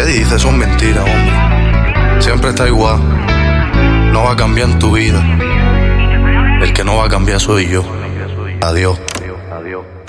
¿Qué dices? Son mentiras, hombre. Siempre está igual. No va a cambiar en tu vida. El que no va a cambiar soy yo. Adiós.